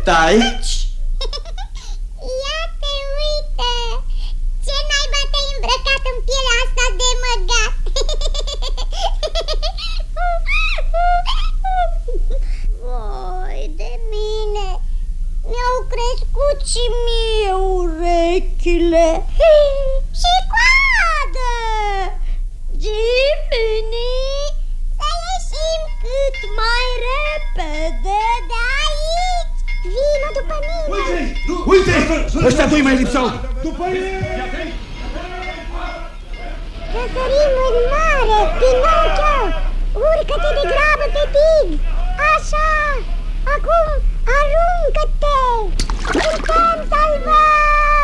Taci? Ia te uită! Ce naiba te-ai îmbrăcat în pielea asta de măgat? Voi de mine! Mi-au crescut și mie urechile și coadă! Jiminy, să ieșim cât mai repede de aici! Vino după mine! Uite! Ăștia doi mai lipsau! După ei! Să sărim în mare, Pinocchio! Urcă-te de grabă pe dig! Așa! Acum aruncă-te! Suntem salvați!